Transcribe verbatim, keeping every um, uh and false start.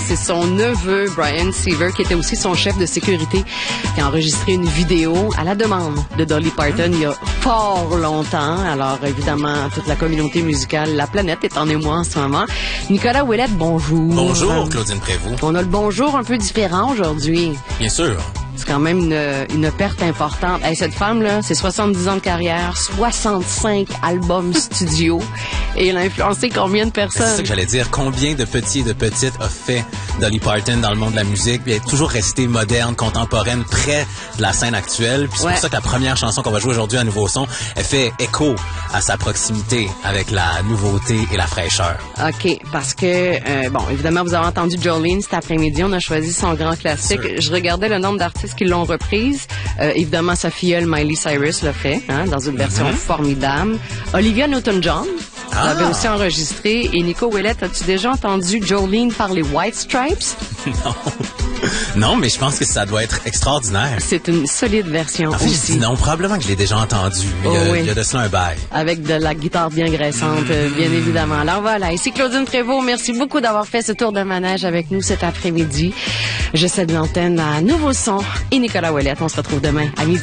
c'est son neveu, Brian Seaver, qui était aussi son chef de sécurité, qui a enregistré une vidéo à la demande de Dolly Parton il y a fort longtemps. Alors, évidemment, toute la communauté musicale, la planète est en émoi en ce moment. Nicolas Ouellette, bonjour. Bonjour, Claudine Prévost. On a le bonjour un peu différent aujourd'hui. Bien sûr. C'est quand même une, une perte importante. Hey, cette femme-là, c'est soixante-dix ans de carrière, soixante-cinq albums studio, et elle a influencé combien de personnes? C'est ça que j'allais dire. Combien de petits et de petites a fait Dolly Parton dans le monde de la musique? Puis elle est toujours restée moderne, contemporaine, près de la scène actuelle. Puis c'est ouais. pour ça que la première chanson qu'on va jouer aujourd'hui à Nouveau Son, elle fait écho à sa proximité avec la nouveauté et la fraîcheur. OK, parce que, euh, bon, évidemment, vous avez entendu Jolene cet après-midi. On a choisi son grand classique. Je regardais le nombre d'artistes qui l'ont reprise. Euh, évidemment, sa filleule Miley Cyrus l'a fait, hein, dans une version mm-hmm. formidable. Olivia Newton-John ah. l'avait aussi enregistré. Et Nico Ouellette, as-tu déjà entendu Jolene par les White Stripes? Non. Non, mais je pense que ça doit être extraordinaire. C'est une solide version en fait, aussi. Non, probablement que je l'ai déjà entendu. Mais oh, il, y a, oui. il y a de cela un bail. Avec de la guitare bien graissante, mm-hmm. bien évidemment. Alors voilà, ici Claudine Prévost. Merci beaucoup d'avoir fait ce tour de manège avec nous cet après-midi. Je cède l'antenne à Nouveau Son et Nicolas Ouellette. On se retrouve demain à midi.